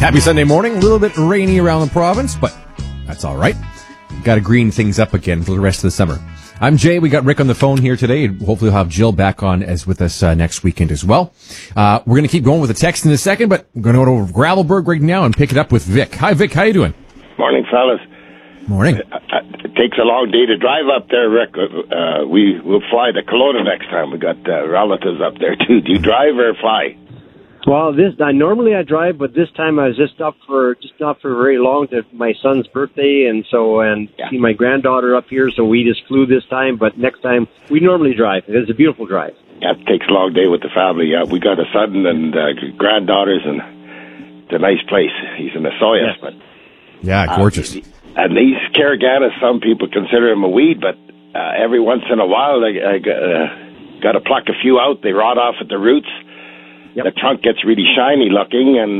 Happy Sunday morning. A little bit rainy around the province, but that's all right. Got to green things up again for the rest of the summer. I'm Jay. We got Rick on the phone here today. Hopefully we'll have Jill back on as with us next weekend as well. We're going to keep going with the text in a second, but we're going to go to Gravelburg right now and pick it up with Vic. Hi, Vic. How you doing? Morning, fellas. Morning. It takes a long day to drive up there, Rick. We'll fly to Kelowna next time. We got relatives up there, too. Do you drive or fly? Well, normally I drive, but this time I was just not for very long to my son's birthday, and see my granddaughter up here, so we just flew this time. But next time we normally drive. It's a beautiful drive. Yeah, it takes a long day with the family. Yeah, we got a son and granddaughters, and it's a nice place. He's in Osoyoos, but gorgeous. And these Carriganas, some people consider them a weed, but every once in a while I got to pluck a few out. They rot off at the roots. Yep. The trunk gets really shiny looking, and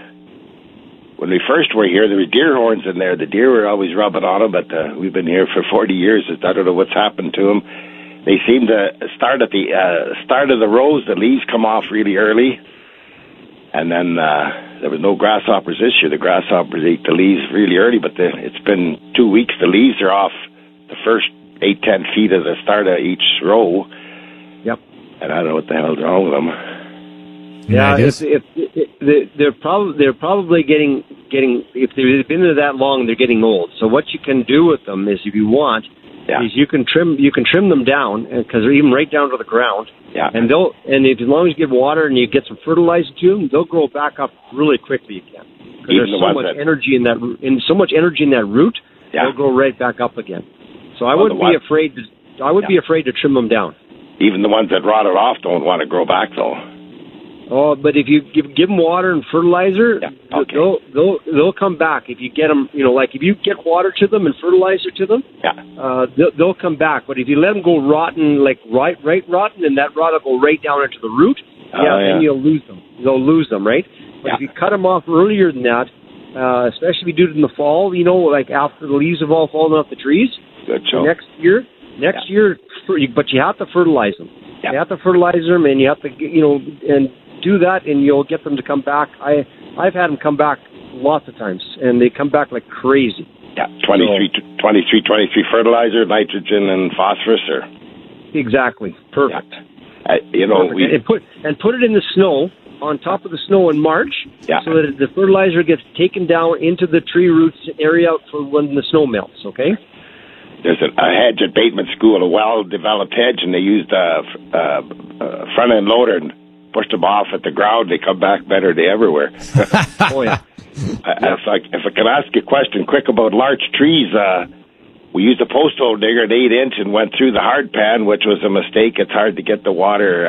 when we first were here, there were deer horns in there. The deer were always rubbing on them, but we've been here for 40 years. I don't know what's happened to them. They seem to start at the start of the rows. The leaves come off really early, and then there was no grasshoppers this year. The grasshoppers eat the leaves really early, but it's been 2 weeks. The leaves are off the first 8-10 feet of the start of each row. Yep. And I don't know what the hell's wrong with them. Yeah, they're probably getting if they've been there that long, they're getting old. So what you can do with them is, if you want, is you can trim them down, because they're even right down to the ground. Yeah. And as long as you give water and you get some fertilizer to them, they'll grow back up really quickly again. Because there's so much energy in that root. Yeah. They'll grow right back up again. So I wouldn't be afraid to trim them down. Even the ones that rotted off don't want to grow back, though. Oh, but if you give them water and fertilizer, they'll come back. If you get them, if you get water to them and fertilizer to them, they'll come back. But if you let them go rotten, right rotten, and that rot will go right down into the root, then you'll lose them. They'll lose them, right? But if you cut them off earlier than that, especially if you do it in the fall, after the leaves have all fallen off the trees, next year, but you have to fertilize them. Yeah. You have to fertilize them, and you have to, and do that, and you'll get them to come back. I've had them come back lots of times, and they come back like crazy. Yeah, 23 fertilizer, nitrogen, and phosphorus, or exactly perfect. Yeah. Perfect. And put it in the snow, on top of the snow in March, so that the fertilizer gets taken down into the tree roots area for when the snow melts. Okay. There's a hedge at Bateman School, a well-developed hedge, and they used a front-end loader and pushed them off at the ground. They come back better than ever were. Oh, yeah. If I can ask you a question quick about large trees, we used a post hole digger at 8-inch and went through the hard pan, which was a mistake. It's hard to get the water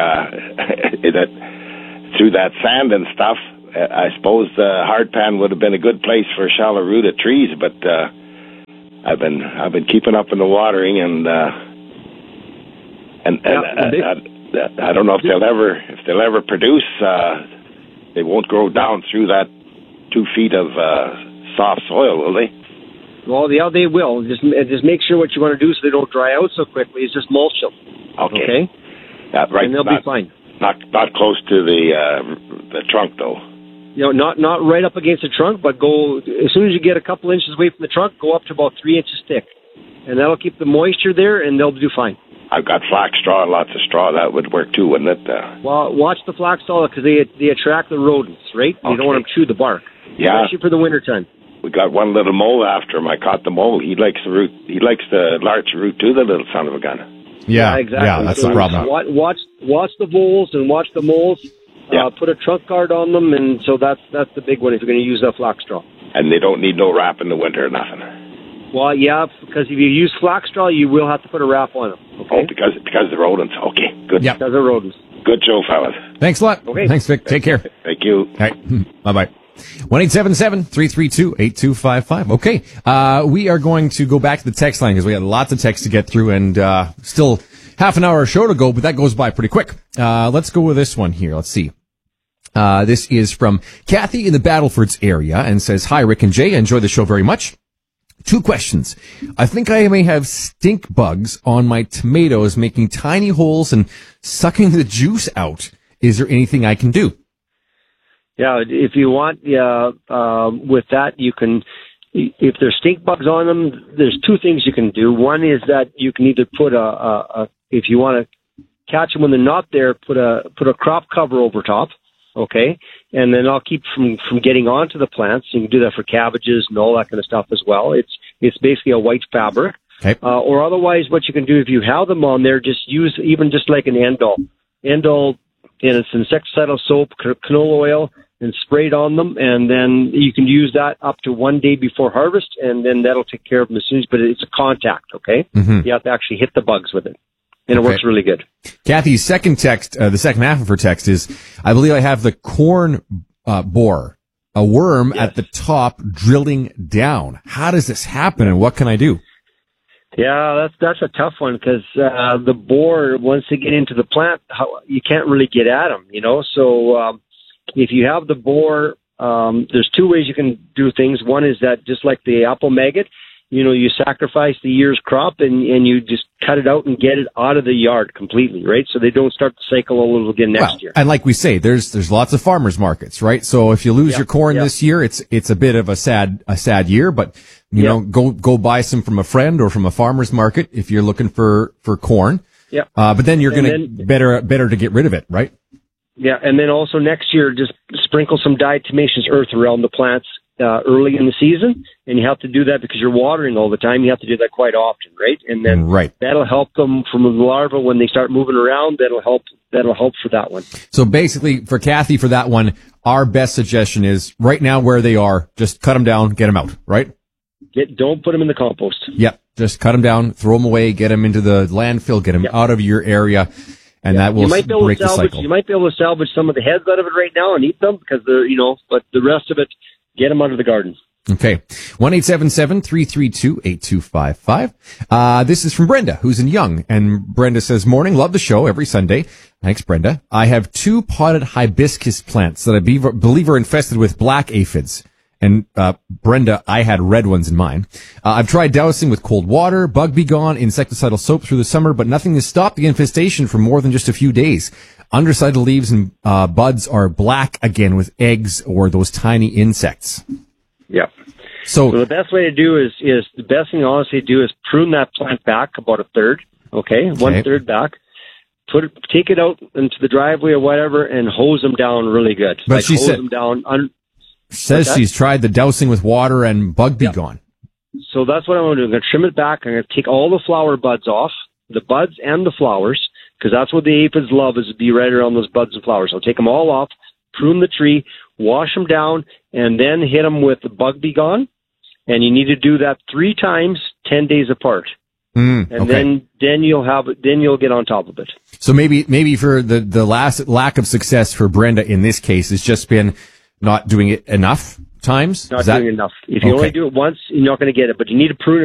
through that sand and stuff. I suppose the hard pan would have been a good place for shallow-rooted trees, but I've been keeping up in the watering, and I don't know if they'll ever produce. They won't grow down through that 2 feet of soft soil, will they? Well, they will. Just make sure what you want to do so they don't dry out so quickly is just mulch them. Okay. Right. And they'll be fine. Not close to the trunk, though. Not right up against the trunk, but go as soon as you get a couple inches away from the trunk, go up to about 3 inches thick, and that'll keep the moisture there, and they'll do fine. I've got flax straw, lots of straw. That would work too, wouldn't it? Well, watch the flax straw because they attract the rodents, right? You don't want them to chew the bark, especially for the wintertime. We got one little mole after him. I caught the mole. He likes the root. He likes the larch root too. The little son of a gun. Yeah, exactly. Yeah, that's the problem. Watch the voles and watch the moles. Put a trunk guard on them, and so that's the big one if you're going to use that flax straw. And they don't need no wrap in the winter or nothing. Well, yeah, because if you use flax straw, you will have to put a wrap on them. Okay? Oh, because of the rodents. Okay, good. Yep. Because of rodents. Good show, fellas. Thanks a lot. Okay. Thanks, Vic. Take care. Thank you. All right. Bye-bye. 1-877-332-8255. Okay. We are going to go back to the text line because we got lots of texts to get through and still half an hour show to go, but that goes by pretty quick. Let's go with this one here. Let's see. This is from Kathy in the Battlefords area and says, "Hi, Rick and Jay. I enjoy the show very much. 2 questions. I think I may have stink bugs on my tomatoes, making tiny holes and sucking the juice out. Is there anything I can do?" Yeah, if you want, with that, you can, if there's stink bugs on them, there's two things you can do. One is that you can either put if you want to catch them when they're not there, put a crop cover over top, okay? And then I'll keep from getting onto the plants. You can do that for cabbages and all that kind of stuff as well. It's basically a white fabric. Okay. Or otherwise, what you can do if you have them on there, just use even just like an Endol. Endol, and it's insecticidal soap, canola oil, and spray it on them, and then you can use that up to 1 day before harvest, and then that'll take care of them as soon as, but it's a contact, okay? Mm-hmm. You have to actually hit the bugs with it, and it works really good. Kathy's second text, the second half of her text is, I believe I have the corn borer, a worm at the top drilling down. How does this happen, and what can I do? Yeah, that's a tough one because the borer, once they get into the plant, you can't really get at them, you know. So if you have the borer, there's two ways you can do things. One is that just like the apple maggot, you know, you sacrifice the year's crop and you just cut it out and get it out of the yard completely, right? So they don't start the cycle all over again next year. And like we say, there's lots of farmers markets, right? So if you lose your corn this year, it's a bit of a sad year, but you know, go buy some from a friend or from a farmer's market if you're looking for corn. Yeah. But then better to get rid of it, right? Yeah, and then also next year, just sprinkle some diatomaceous earth around the plants early in the season, and you have to do that because you're watering all the time. You have to do that quite often, right? And then that'll help them from the larva when they start moving around. That'll help for that one. So basically, for Kathy, for that one, our best suggestion is right now where they are, just cut them down, get them out, right? Don't put them in the compost. Yep, just cut them down, throw them away, get them into the landfill, get them out of your area. And that will break the cycle. You might be able to salvage some of the heads out of it right now and eat them because they're, you know, but the rest of it, get them out of the garden. Okay. 1-877-332-8255. This is from Brenda, who's in Young. And Brenda says, morning, love the show every Sunday. Thanks, Brenda. I have 2 potted hibiscus plants that I believe are infested with black aphids. And, Brenda, I had red ones in mine. I've tried dousing with cold water, bug be gone, insecticidal soap through the summer, but nothing has stopped the infestation for more than just a few days. Underside of the leaves and, buds are black again with eggs or those tiny insects. Yeah. So the best way to do is the best thing honestly to do is prune that plant back about a third. Okay. 1/3 back. Take it out into the driveway or whatever and hose them down really good. But like, she said, them down says she's tried the dousing with water and bug be gone. So that's what I'm going to do. I'm going to trim it back. I'm going to take all the flower buds off, the buds and the flowers, because that's what the aphids love is to be right around those buds and flowers. I'll take them all off, prune the tree, wash them down, and then hit them with the bug be gone. And you need to do that 3 times, 10 days apart. And then you'll get on top of it. So maybe for the last lack of success for Brenda in this case has just been not doing it enough times? Not doing enough. If you only do it once, you're not going to get it, but you need to prune it